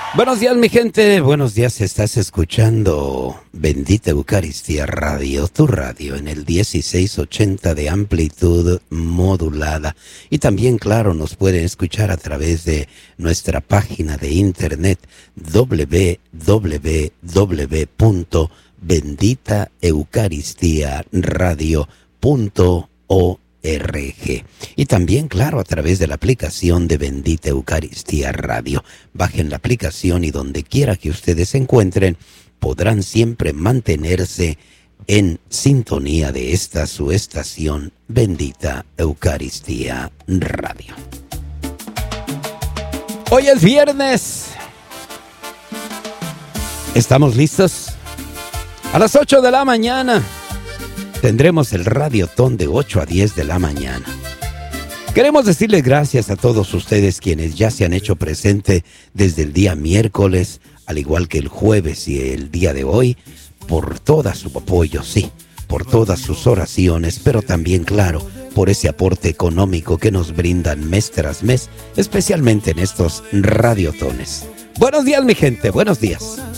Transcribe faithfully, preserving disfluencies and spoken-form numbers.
Buenos días, mi gente. Buenos días. Estás escuchando Bendita Eucaristía Radio, tu radio en el dieciséis ochenta de amplitud modulada. Y también, claro, nos pueden escuchar a través de nuestra página de internet doble u doble u doble u punto bendita eucaristía radio punto org. R G. Y también, claro, a través de la aplicación de Bendita Eucaristía Radio. Bajen la aplicación y donde quiera que ustedes se encuentren, podrán siempre mantenerse en sintonía de esta su estación, Bendita Eucaristía Radio. Hoy es viernes. ¿Estamos listos? A las ocho de la mañana tendremos el Radiotón de ocho a diez de la mañana. Queremos decirles gracias a todos ustedes quienes ya se han hecho presente desde el día miércoles, al igual que el jueves y el día de hoy, por todo su apoyo, sí, por todas sus oraciones, pero también, claro, por ese aporte económico que nos brindan mes tras mes, especialmente en estos radiotones. Buenos días, mi gente, buenos días.